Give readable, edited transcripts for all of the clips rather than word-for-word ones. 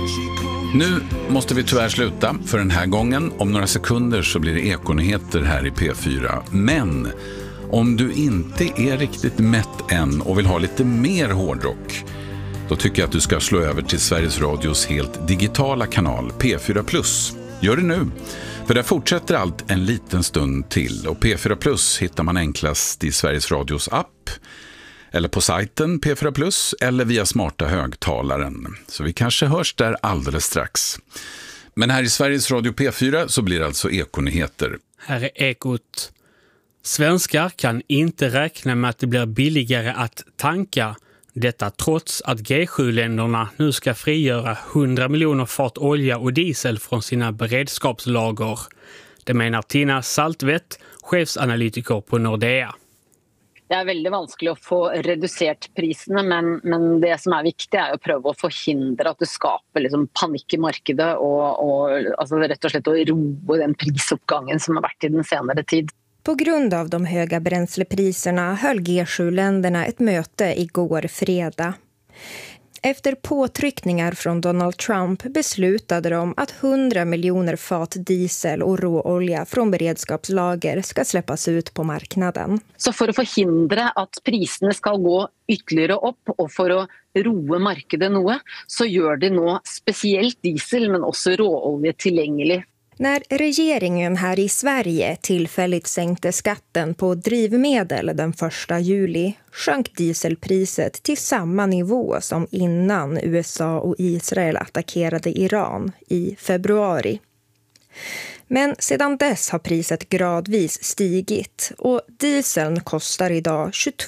Nu måste vi tyvärr sluta för den här gången. Om några sekunder så blir det ekonyheter här i P4. Men om du inte är riktigt mätt än och vill ha lite mer hårdrock, då tycker jag att du ska slå över till Sveriges Radios helt digitala kanal P4+. Gör det nu, för där fortsätter allt en liten stund till. Och P4+ hittar man enklast i Sveriges Radios app, eller på sajten P4+, eller via smarta högtalaren. Så vi kanske hörs där alldeles strax. Men här i Sveriges Radio P4 så blir det alltså ekonyheter. Här är Ekot. Svenskar kan inte räkna med att det blir billigare att tanka. Detta trots att G7-länderna nu ska frigöra 100 miljoner fat olja och diesel från sina beredskapslager. Det menar Tina Saltvedt, chefsanalytiker på Nordea. Det är väldigt vanskligt att få reducerat priserna, men det som är viktigt är att pröva att förhindra att det skapar liksom panik i marknaden och alltså rätt och slett att roa den prisuppgången som har varit i den senare tid. På grund av de höga bränslepriserna höll G7-länderna ett möte igår fredag. Efter påtryckningar från Donald Trump beslutade de att 100 miljoner fat diesel och råolja från beredskapslager ska släppas ut på marknaden. Så för att förhindra att priserna ska gå ytterligare upp och för att roa marknaden något, så gör det nu speciellt diesel men också råolja tillgänglig. När regeringen här i Sverige tillfälligt sänkte skatten på drivmedel den 1 juli sjönk dieselpriset till samma nivå som innan USA och Israel attackerade Iran i februari. Men sedan dess har priset gradvis stigit och dieseln kostar idag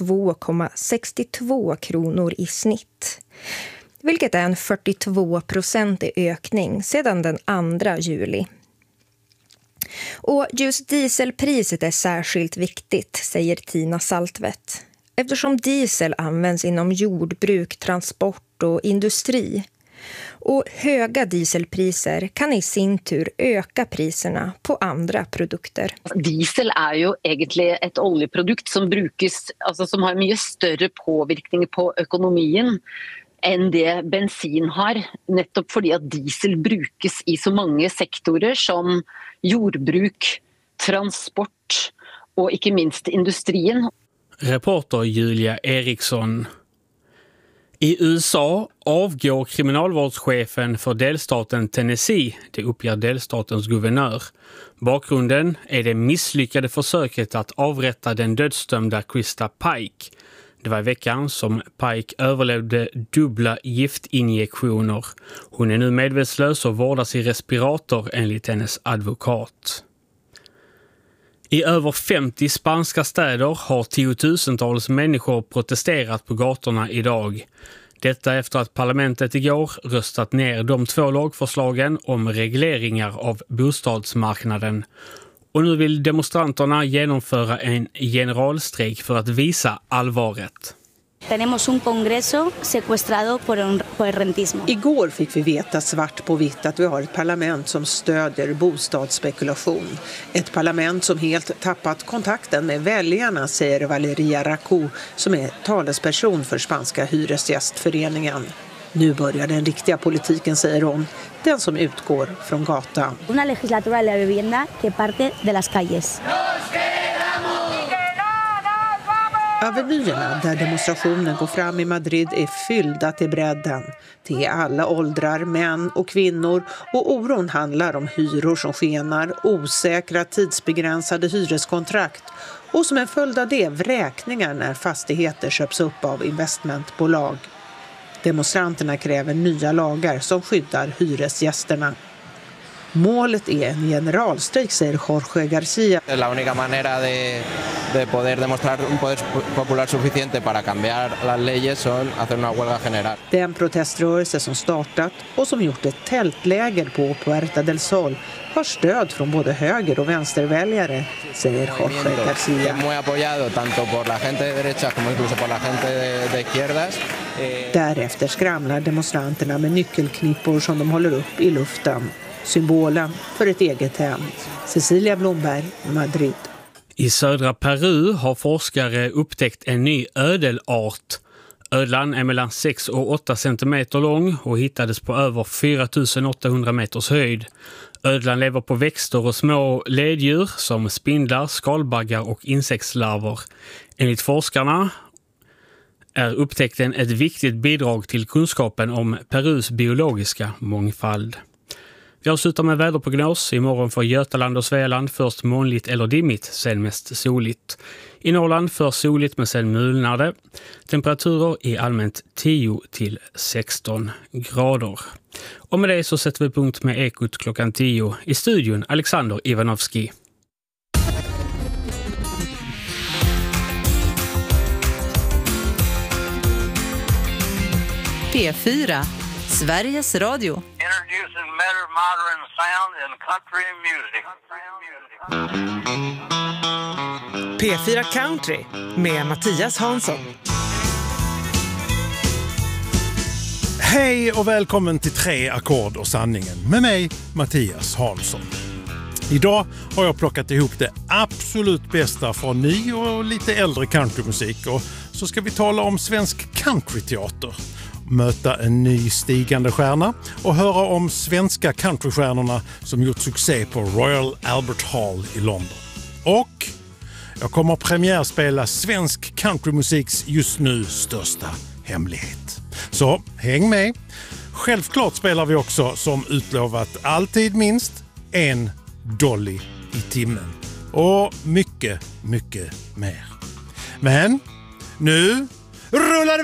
22,62 kronor i snitt. Vilket är en 42% ökning sedan den 2 juli. Och just dieselpriset är särskilt viktigt, säger Tina Saltvedt, eftersom diesel används inom jordbruk, transport och industri. Och höga dieselpriser kan i sin tur öka priserna på andra produkter. Diesel är ju egentligen ett oljeprodukt som brukas, alltså som har mycket större påverkan på ekonomin än det bensin har, nettopp fordi att diesel brukas i så många sektorer som jordbruk, transport och inte minst industrin. Reporter Julia Eriksson. I USA avgår kriminalvårdschefen för delstaten Tennessee, det uppger delstatens guvernör. Bakgrunden är det misslyckade försöket att avrätta den dödsdömda Krista Pike. Det var i veckan som Pike överlevde dubbla giftinjektioner. Hon är nu medvetslös och vårdas i respirator enligt hennes advokat. I över 50 spanska städer har tiotusentals människor protesterat på gatorna idag. Detta efter att parlamentet igår röstat ner de 2 lagförslagen om regleringar av bostadsmarknaden. Och nu vill demonstranterna genomföra en generalstrejk för att visa allvaret. Tenemos un congreso secuestrado por el rentismo. Igår fick vi veta svart på vitt att vi har ett parlament som stödjer bostadsspekulation. Ett parlament som helt tappat kontakten med väljarna, säger Valeria Racou, som är talesperson för spanska hyresgästföreningen. Nu börjar den riktiga politiken, säger hon, den som utgår från gatan. Una legislatura de la vivienda que parte de las calles. Avenyerna där demonstrationen går fram i Madrid är fyllda till bredden. Det är alla åldrar, män och kvinnor, och oron handlar om hyror som skenar, osäkra tidsbegränsade hyreskontrakt och som en följd av det vräkningar när fastigheter köps upp av investmentbolag. Demonstranterna kräver nya lagar som skyddar hyresgästerna. Målet är en generalstrejk, säger Jorge García. La única manera de poder demostrar un poder popular suficiente para cambiar las leyes son hacer una huelga general. Den proteströrelse som startat och som gjort ett tältläger på Puerta del Sol har stöd från både höger- och vänsterväljare, säger Jorge García. Muy apoyado tanto por la gente de derecha como incluso por la gente de izquierdas. Därefter skramlar demonstranterna med nyckelknippor som de håller upp i luften. Symbolen för ett eget hem. Cecilia Blomberg, Madrid. I södra Peru har forskare upptäckt en ny ödelart. Ödlan är mellan 6 och 8 centimeter lång och hittades på över 4800 meters höjd. Ödlan lever på växter och små leddjur som spindlar, skalbaggar och insektslarver. Enligt forskarna är upptäckten ett viktigt bidrag till kunskapen om Perus biologiska mångfald. Vi avslutar med väderprognos. Imorgon för Götaland och Svealand först molnigt eller dimmigt, sen mest soligt. I Norrland först soligt men sen mulnade. Temperaturer i allmänt 10 till 16 grader. Och med det så sätter vi punkt med Ekot klockan 10. I studion Alexander Ivanovski. P4, Sveriges Radio. Introducing modern sound in country music. P4 Country med Mattias Hansson. Hej och välkommen till 3 ackord och sanningen med mig, Mattias Hansson. Idag har jag plockat ihop det absolut bästa från ny och lite äldre countrymusik, och så ska vi tala om svensk countryteater, möta en ny stigande stjärna och höra om svenska countrystjärnorna som gjort succé på Royal Albert Hall i London. Och jag kommer premiärspela svensk countrymusiks just nu största hemlighet. Så häng med. Självklart spelar vi också som utlovat alltid minst en dolly i timmen. Och mycket, mycket mer. Men nu rullar